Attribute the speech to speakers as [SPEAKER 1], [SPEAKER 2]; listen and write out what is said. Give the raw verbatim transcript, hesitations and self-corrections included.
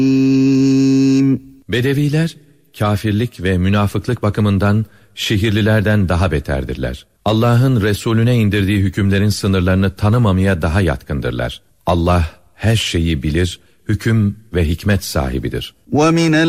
[SPEAKER 1] Bedeviler, kâfirlik ve münafıklık bakımından şehirlilerden daha beterdirler. Allah'ın Resulüne indirdiği hükümlerin sınırlarını tanımamaya daha yatkındırlar. Allah her şeyi bilir, hüküm ve hikmet sahibidir.
[SPEAKER 2] وَمِنَ